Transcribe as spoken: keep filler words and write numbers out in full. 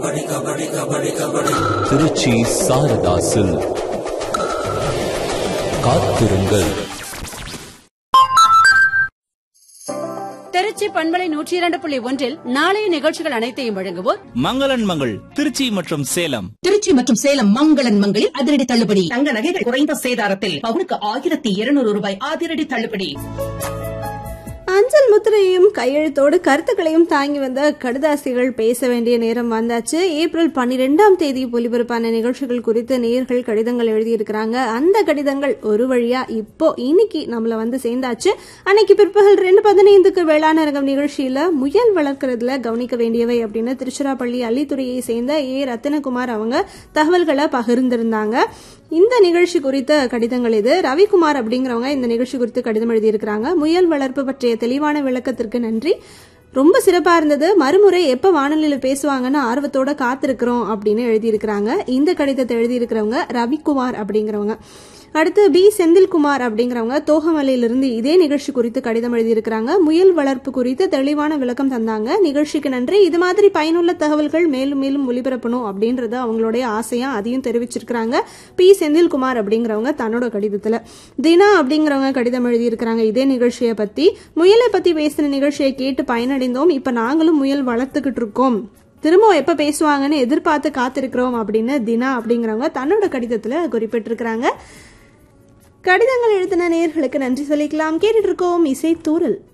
திருச்சி சாரதாசில் காத்திருங்கள். திருச்சி பண்பலை நூற்றி இரண்டு புள்ளி ஒன்றில் நாளைய நிகழ்ச்சிகள் அனைத்தையும் வழங்குவோர் மங்களன் மங்கள் திருச்சி மற்றும் சேலம். திருச்சி மற்றும் சேலம் மங்களன் மங்களில் அதிரடி தள்ளுபடி. தங்க நகைகள் குறைந்த சேதாரத்தில் பவுனுக்கு ஆயிரத்தி இருநூறு ரூபாய் அதிரடி தள்ளுபடி. அஞ்சல் முத்திரையும் கையெழுத்தோடு கருத்துக்களையும் தாங்கி வந்த கடிதாசிகள் பேச வேண்டிய நேரம் வந்தாச்சு. ஏப்ரல் பன்னிரெண்டாம் தேதி ஒலிபரப்பான நிகழ்ச்சிகள் குறித்து நேயர்கள் கடிதங்கள் எழுதியிருக்கிறாங்க. அந்த கடிதங்கள் ஒரு வழியா இப்போ இன்னைக்கு நம்மள வந்து சேர்ந்தாச்சு. அன்னைக்கு பிற்பகல் ரெண்டு பதினைந்துக்கு வேளாண் அரங்கம் நிகழ்ச்சியில முயல் வளர்க்கறதுல கவனிக்க வேண்டியவை அப்படின்னு திருச்சிராப்பள்ளி அள்ளித்துறையை சேர்ந்த ஏ ரத்தினகுமார் அவங்க தகவல்களை பகிர்ந்திருந்தாங்க. இந்த நிகழ்ச்சி குறித்த கடிதங்கள் இது. ரவிக்குமார் அப்படிங்கிறவங்க இந்த நிகழ்ச்சி குறித்து கடிதம் எழுதியிருக்கிறாங்க. முயல் வளர்ப்பு பற்றிய தெளிவான விளக்கத்திற்கு நன்றி, ரொம்ப சிறப்பா இருந்தது. மறுமுறை எப்ப வானொலியில பேசுவாங்கன்னு ஆர்வத்தோட காத்திருக்கிறோம் அப்படின்னு எழுதியிருக்கிறாங்க. இந்த கடிதத்தை எழுதியிருக்கிறவங்க ரவிக்குமார் அப்படிங்கிறவங்க. அடுத்து பி செந்தில்குமார் அப்படிங்கிறவங்க தோகமலையிலிருந்து இதே நிகழ்ச்சி குறித்து கடிதம் எழுதியிருக்கிறாங்க. முயல் வளர்ப்பு குறித்து தெளிவான விளக்கம் தந்தாங்க, நிகழ்ச்சிக்கு நன்றி. இது மாதிரி பயனுள்ள தகவல்கள் மேலும் மேலும் ஒலிபரப்பணும் அப்படின்றது அவங்களுடைய ஆசையா, அதையும் தெரிவிச்சிருக்கிறாங்க பி செந்தில்குமார் அப்படிங்கிறவங்க தன்னோட கடிதத்துல. தினா அப்படிங்கிறவங்க கடிதம் எழுதியிருக்கிறாங்க இதே நிகழ்ச்சியை பத்தி. முயலை பத்தி பேசின நிகழ்ச்சியை கேட்டு பயனடைந்தோம், இப்ப நாங்களும் முயல் வளர்த்துக்கிட்டு இருக்கோம், திரும்ப எப்ப பேசுவாங்கன்னு எதிர்பார்த்து காத்திருக்கிறோம் அப்படின்னு தினா அப்படிங்கிறவங்க தன்னோட கடிதத்துல குறிப்பிட்டிருக்கிறாங்க. கடிதங்கள் எழுதின நேயர்களுக்கு நன்றி சொல்லிக்கலாம். கேட்டுட்டு இருக்கோம் இசை தூரல்.